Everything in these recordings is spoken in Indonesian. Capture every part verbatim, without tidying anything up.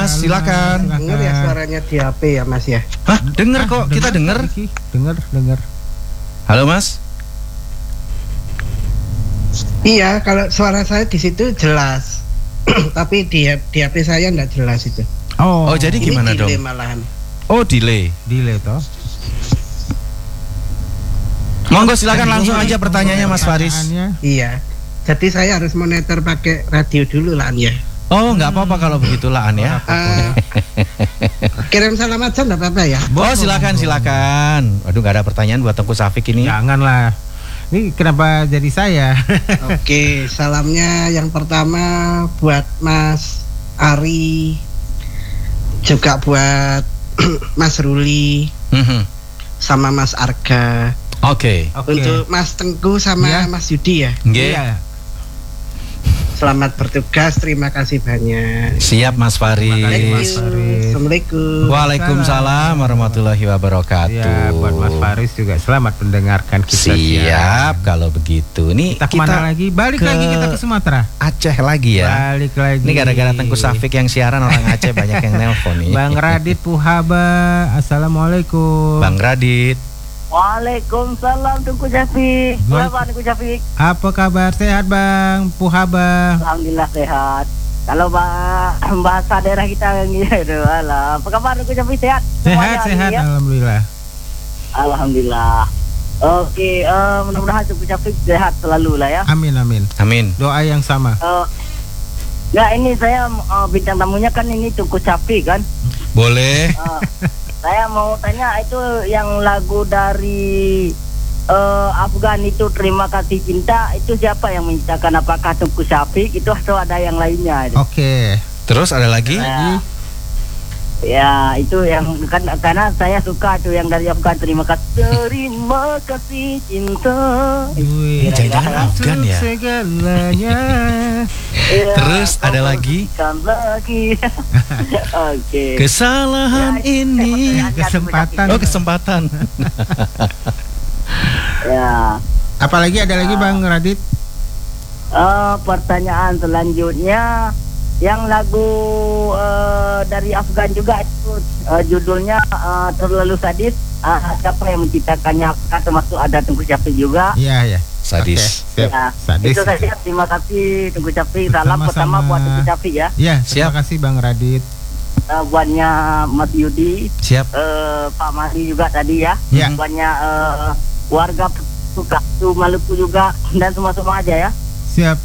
Mas, silakan. Dengar ya suaranya di H P ya Mas ya. Hah, dengar kok, kita dengar. Dengar, dengar. Halo Mas. Iya, kalau suara saya di situ jelas. Tapi di di H P saya enggak jelas itu. Oh, oh jadi gimana dong? Malahan. Oh, delay. Delay toh. Monggo silakan langsung aja pertanyaannya Mas Faris. Iya. Jadi saya harus monitor pakai radio dulu lah ya. Oh, nggak apa-apa kalau begitu lah An ya. Uh, kirim salam aja nggak apa-apa ya. Oh, silakan silakan. Waduh, nggak ada pertanyaan buat Tengku Safik ini. Janganlah. Ini kenapa jadi saya? Oke, salamnya yang pertama buat Mas Ari, juga buat Mas Ruli, mm-hmm. sama Mas Arga. Oke. Okay. Untuk Mas Tengku sama yeah. Mas Yudi ya. Iya. Yeah. Selamat bertugas, terima kasih banyak. Siap Mas Faris. Mas Faris. Assalamualaikum. Waalaikumsalam warahmatullahi wabarakatuh. Ya, buat Mas Faris juga selamat mendengarkan kita. Siap siang. Kalau begitu. Nih kita kemana kita lagi? Balik ke lagi kita ke Sumatera. Aceh lagi ya. Balik lagi. Ini gara-gara Tengku Safik yang siaran orang Aceh banyak yang nelpon nih. Bang Radit Puhaba, assalamualaikum. Bang Radit. Waalaikumsalam Tengku Safik. Selamat Tengku Safik. Apa kabar? Sehat Bang Puhaba? Alhamdulillah sehat. Kalau bah bahasa daerah kita gitu, alah. Apa kabar Tengku Safik, sehat? Sehat sehat ya? Alhamdulillah. Alhamdulillah. Oke, uh, mudah-mudahan Tengku Safik sehat selalu lah ya. Amin amin. Amin. Doa yang sama. Uh, ya ini saya uh, bintang tamunya kan ini Tengku Safik kan. Boleh. Uh, Saya mau tanya itu yang lagu dari uh, Afgan itu Terima Kasih Cinta itu siapa yang menciptakan? Apakah Tengku Safik itu atau ada yang lainnya? Oke. Okay. Terus ada lagi? Ya, ya itu yang kan karena saya suka tuh yang dari Afgan Terima Kasih Terima Kasih Cinta. Wih, jangan Afgan ya. Segalanya. Ya, terus ada lagi? lagi. Oke. Okay. Kesalahan ya, ini kesempatan. Oh, kesempatan. Ya. Apalagi ada lagi Bang Radit? Uh, pertanyaan selanjutnya yang lagu uh, dari Afgan juga itu uh, judulnya uh, Terlalu Sadis. Uh, siapa yang menciptakannya? Apakah termasuk ada Tengku Safik juga? Iya ya. Sadis. Okay. Ya, sadis. Itu saja. Terima kasih Tengku Safik. Salam sama-sama pertama buat Tengku Safik ya. Ya, terima kasih Bang Radit. Uh, buatnya Mas Yudi. Siap. Uh, Pak Mari juga tadi ya. Ya. Buatnya uh, warga Suka Maluku juga dan semua-semua aja ya. Siap.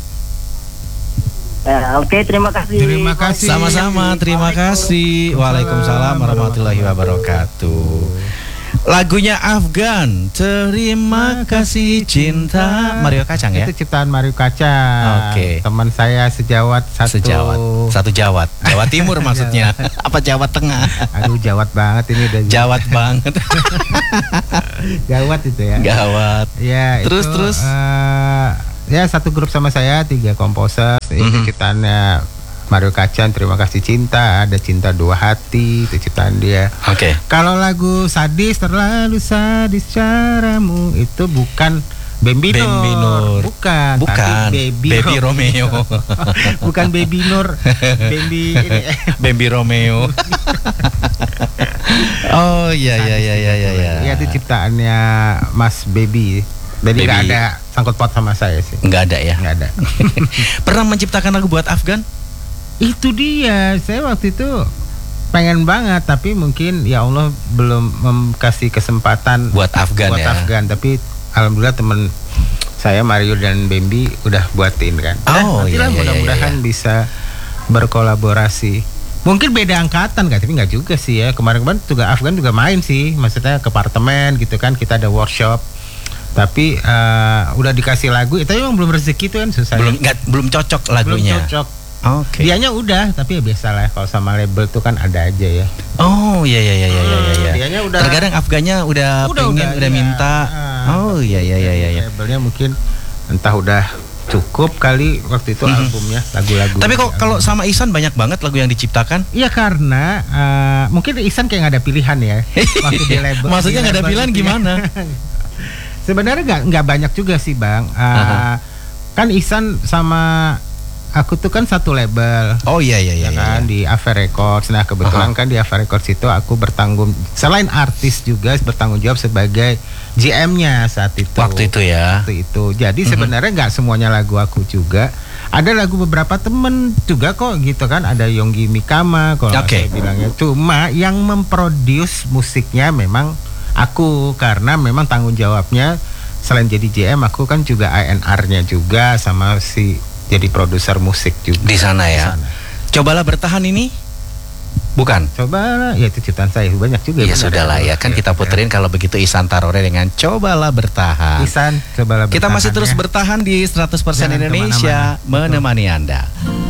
Uh, Oke, okay, terima kasih. Terima kasih. Sama-sama, terima kasih. Waalaikumsalam warahmatullahi wabarakatuh. Lagunya Afgan, Terima Kasih Cinta, Mario Kacang ya? Itu ciptaan Mario Kacang. Oke. Okay. Teman saya sejawat satu. Sejawat, satu Jawat. Jawa Timur maksudnya. Apa Jawa Tengah? Aduh, Jawat banget ini udah. Jawat banget. Gawat itu ya. Gawat. Ya. Terus itu, terus. Uh, ya satu grup sama saya tiga komposer. Mm-hmm. Itu ciptaannya Mario Kacang, Terima Kasih Cinta, ada Cinta Dua Hati, itu ciptaan dia. Oke. Okay. Kalau lagu Sadis, Terlalu Sadis Caramu, itu bukan Bambi Nur. Bukan. Bukan. Baby, Baby Romeo. Bukan Baby Nur. Bambi ini. Bambi Romeo. Oh iya iya iya iya iya. Ya itu ciptaannya Mas Baby. Jadi nggak ada sangkut paut sama saya sih. Nggak ada ya. Nggak ada. Pernah menciptakan lagu buat Afgan? Itu dia, saya waktu itu pengen banget, tapi mungkin ya Allah belum kasih kesempatan buat Afgan buat ya. Afgan, tapi alhamdulillah temen saya Mario dan Bambi udah buatin kan. Oh nah, iya, iya, mudah-mudahan iya, iya. bisa berkolaborasi. Mungkin beda angkatan kan, tapi nggak juga sih ya. Kemarin-kemarin juga Afgan juga main sih, maksudnya ke apartemen gitu kan, kita ada workshop. Tapi uh, udah dikasih lagu, itu emang belum rezeki tuh kan susah. Belum nggak belum cocok lagunya. Belum cocok. Oke. Okay. Dianya udah, tapi ya biasa lah kalau sama label tuh kan ada aja ya. Oh iya iya iya iya iya iya. Dianya udah. Terkadang Afgannya udah, udah pengen udah, udah iya. minta. Ah, oh iya iya iya iya. Labelnya mungkin entah udah cukup kali waktu itu mm-hmm. albumnya lagu-lagu. Tapi kok kalau sama Ihsan banyak banget lagu yang diciptakan? Iya karena uh, mungkin Ihsan kayak nggak ada pilihan ya. Waktu di label. Maksudnya nggak ada pilihan gimana? Sebenarnya nggak nggak banyak juga sih Bang. Uh, uh-huh. Kan Ihsan sama aku tuh kan satu label. Oh iya iya iya. Ya kan, iya. di Ava Records. Nah kebetulan Aha. kan di Ava Records itu aku bertanggung, selain artis juga bertanggung jawab sebagai G M-nya saat itu. Waktu itu ya. Waktu itu. Jadi Mhm. sebenarnya nggak semuanya lagu aku juga. Ada lagu beberapa temen juga kok gitu kan. Ada Yonggi Mikama kalau Oke. saya bilangnya. Cuma yang memproduce musiknya memang aku, karena memang tanggung jawabnya selain jadi J M aku kan juga A N R-nya juga sama si jadi produser musik juga Di sana ya. sana. Cobalah bertahan ini. Bukan. Coba ya itu ciptaan saya banyak juga. Ya benar sudah lah ya, kan kita puterin kalau begitu Ihsan Tarore dengan Cobalah Bertahan. Ihsan, cobalah Kita masih bertahan terus ya. bertahan di seratus persen Jangan Indonesia kemana-mana. menemani Anda.